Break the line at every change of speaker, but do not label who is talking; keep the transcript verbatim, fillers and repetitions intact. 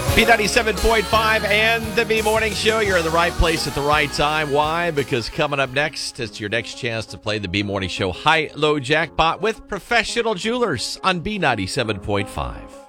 B ninety-seven point five and the B Morning Show. You're in the right place at the right time. Why? Because coming up next, it's your next chance to play the B Morning Show High-Low Jackpot with Professional Jewelers on B ninety-seven point five.